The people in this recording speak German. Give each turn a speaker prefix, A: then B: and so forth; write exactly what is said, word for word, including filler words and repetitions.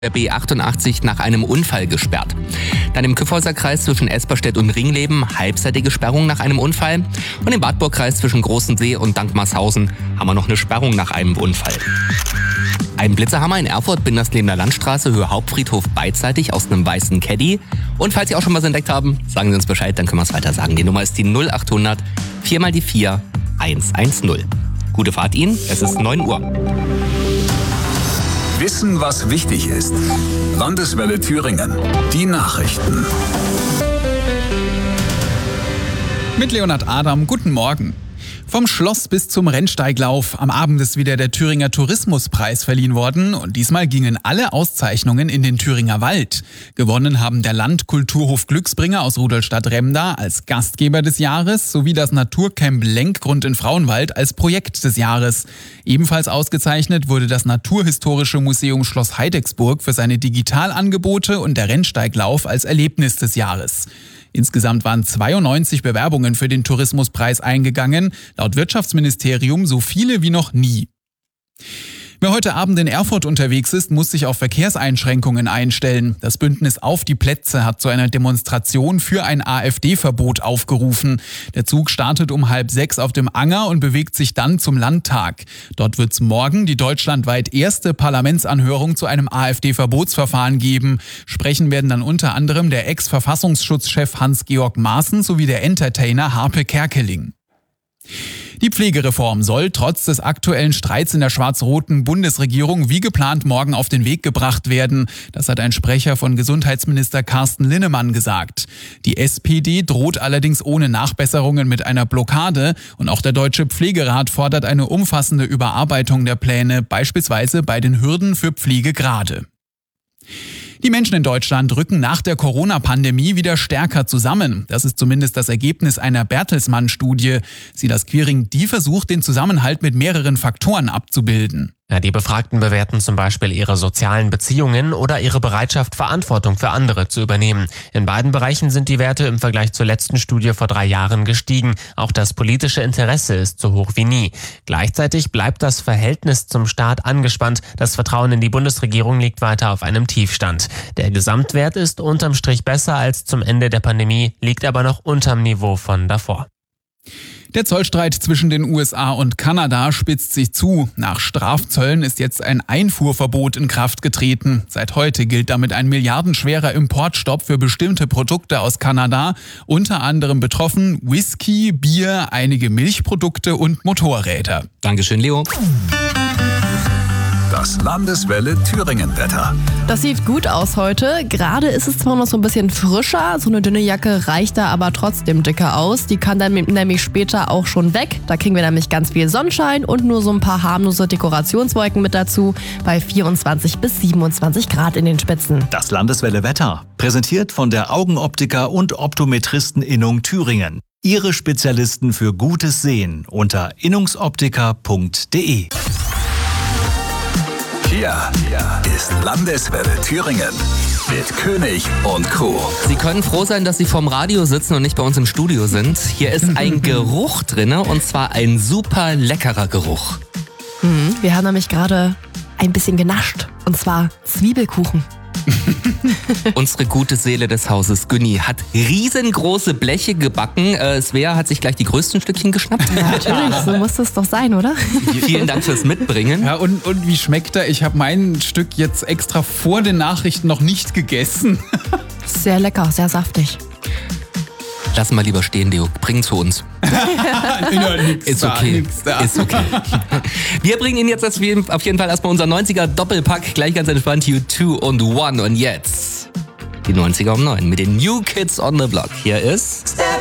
A: der B achtundachtzig nach einem Unfall gesperrt. Dann im Kyffhäuser Kreis zwischen Esperstedt und Ringleben halbseitige Sperrung nach einem Unfall. Und im Wartburgkreis zwischen Großensee und Dankmarshausen haben wir noch eine Sperrung nach einem Unfall. Ein Blitzerhammer in Erfurt, Binderslebener Landstraße, Höhe Hauptfriedhof beidseitig aus einem weißen Caddy. Und falls Sie auch schon was entdeckt haben, sagen Sie uns Bescheid, dann können wir es weiter sagen. Die Nummer ist die null achthundert vier mal die vier eins eins null. Gute Fahrt Ihnen, es ist neun Uhr.
B: Wissen, was wichtig ist. Landeswelle Thüringen. Die Nachrichten.
C: Mit Leonhard Adam, guten Morgen. Vom Schloss bis zum Rennsteiglauf. Am Abend ist wieder der Thüringer Tourismuspreis verliehen worden und diesmal gingen alle Auszeichnungen in den Thüringer Wald. Gewonnen haben der Landkulturhof Glücksbringer aus Rudolstadt-Remda als Gastgeber des Jahres sowie das Naturcamp Lenkgrund in Frauenwald als Projekt des Jahres. Ebenfalls ausgezeichnet wurde das Naturhistorische Museum Schloss Heidecksburg für seine Digitalangebote und der Rennsteiglauf als Erlebnis des Jahres. Insgesamt waren zweiundneunzig Bewerbungen für den Tourismuspreis eingegangen, laut Wirtschaftsministerium so viele wie noch nie. Wer heute Abend in Erfurt unterwegs ist, muss sich auf Verkehrseinschränkungen einstellen. Das Bündnis Auf die Plätze hat zu einer Demonstration für ein AfD-Verbot aufgerufen. Der Zug startet um halb sechs auf dem Anger und bewegt sich dann zum Landtag. Dort wird es morgen die deutschlandweit erste Parlamentsanhörung zu einem AfD-Verbotsverfahren geben. Sprechen werden dann unter anderem der Ex-Verfassungsschutzchef Hans-Georg Maaßen sowie der Entertainer Harpe Kerkeling. Die Pflegereform soll trotz des aktuellen Streits in der schwarz-roten Bundesregierung wie geplant morgen auf den Weg gebracht werden. Das hat ein Sprecher von Gesundheitsminister Carsten Linnemann gesagt. Die S P D droht allerdings ohne Nachbesserungen mit einer Blockade und auch der Deutsche Pflegerat fordert eine umfassende Überarbeitung der Pläne, beispielsweise bei den Hürden für Pflegegrade. Die Menschen in Deutschland rücken nach der Corona-Pandemie wieder stärker zusammen. Das ist zumindest das Ergebnis einer Bertelsmann-Studie. Silas Quiring, die versucht, den Zusammenhalt mit mehreren Faktoren abzubilden.
D: Ja, die Befragten bewerten zum Beispiel ihre sozialen Beziehungen oder ihre Bereitschaft, Verantwortung für andere zu übernehmen. In beiden Bereichen sind die Werte im Vergleich zur letzten Studie vor drei Jahren gestiegen. Auch das politische Interesse ist so hoch wie nie. Gleichzeitig bleibt das Verhältnis zum Staat angespannt. Das Vertrauen in die Bundesregierung liegt weiter auf einem Tiefstand. Der Gesamtwert ist unterm Strich besser als zum Ende der Pandemie, liegt aber noch unterm Niveau von davor.
C: Der Zollstreit zwischen den U S A und Kanada spitzt sich zu. Nach Strafzöllen ist jetzt ein Einfuhrverbot in Kraft getreten. Seit heute gilt damit ein milliardenschwerer Importstopp für bestimmte Produkte aus Kanada. Unter anderem betroffen Whisky, Bier, einige Milchprodukte und Motorräder.
A: Dankeschön, Leo.
B: Das Landeswelle Thüringen-Wetter.
E: Das sieht gut aus heute. Gerade ist es zwar noch so ein bisschen frischer, so eine dünne Jacke reicht da aber trotzdem dicker aus. Die kann dann nämlich später auch schon weg. Da kriegen wir nämlich ganz viel Sonnenschein und nur so ein paar harmlose Dekorationswolken mit dazu. Bei vierundzwanzig bis siebenundzwanzig Grad in den Spitzen.
F: Das Landeswelle Wetter. Präsentiert von der Augenoptiker und Optometristeninnung Thüringen. Ihre Spezialisten für gutes Sehen unter innungsoptiker punkt de.
B: Hier ist Landeswelle Thüringen mit König und Co.
A: Sie können froh sein, dass Sie vorm Radio sitzen und nicht bei uns im Studio sind. Hier ist ein Geruch drinne und zwar ein super leckerer Geruch.
E: Mhm, wir haben nämlich gerade ein bisschen genascht und zwar Zwiebelkuchen.
A: Unsere gute Seele des Hauses Günni hat riesengroße Bleche gebacken. Äh, Svea hat sich gleich die größten Stückchen geschnappt.
E: Ja, natürlich, so muss es doch sein, oder?
A: Vielen Dank fürs Mitbringen.
C: Ja, und, und wie schmeckt er? Ich habe mein Stück jetzt extra vor den Nachrichten noch nicht gegessen.
E: Sehr lecker, sehr saftig.
A: Lass mal lieber stehen, Leo. Bring zu uns.
C: Ja, nix
A: Ist
C: da,
A: okay.
C: nix da.
A: Ist okay. Wir bringen Ihnen jetzt auf jeden Fall erstmal unser neunziger Doppelpack. Gleich ganz entspannt U zwei und One. Und jetzt die neunziger um neun mit den New Kids on the Block. Hier ist...